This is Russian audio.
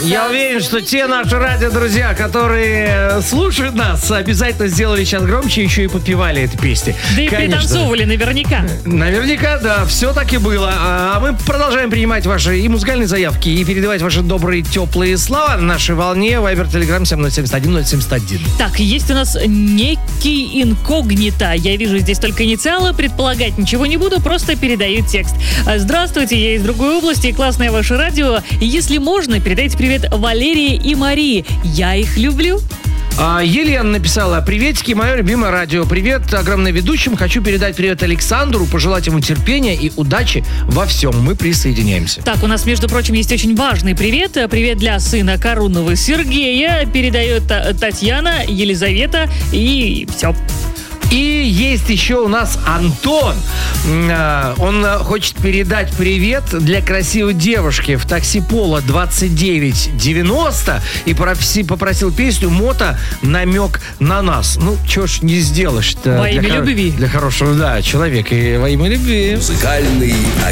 Я уверен, что те наши радиодрузья, которые слушают нас, обязательно сделали сейчас громче, еще и подпевали эти песни. Да и пританцовывали наверняка. Наверняка, да, все так и было. А мы продолжаем принимать ваши и музыкальные заявки, и передавать ваши добрые, теплые слова на нашей волне. Вайбер, Телеграм 7071 071. Так, есть у нас некий инкогнито. Я вижу здесь только инициалы, предполагать ничего не буду, просто передаю текст. Здравствуйте, я из другой области, классное ваше радио. Если можно, передайте привет Валерии и Марии. Я их люблю. Елена написала: приветики, мое любимое радио. Привет огромным ведущим. Хочу передать привет Александру, пожелать ему терпения и удачи во всем. Мы присоединяемся. Так, у нас, между прочим, есть очень важный привет. Привет для сына Корунова Сергея. Передает Татьяна, Елизавета и все. И есть еще у нас Антон. Он хочет передать привет для красивой девушки в такси Пола 2990 и попросил песню «Мото. Намек на нас». Ну, чего ж не сделаешь-то. Во имя любви. Для хорошего, да, человека и во имя любви. Музыкальный